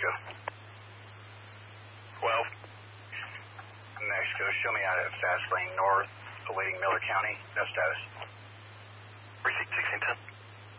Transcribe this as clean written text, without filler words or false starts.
Mexico. 12. Mexico, show me out at fast lane north, awaiting Miller County. No status. Receipt 1610.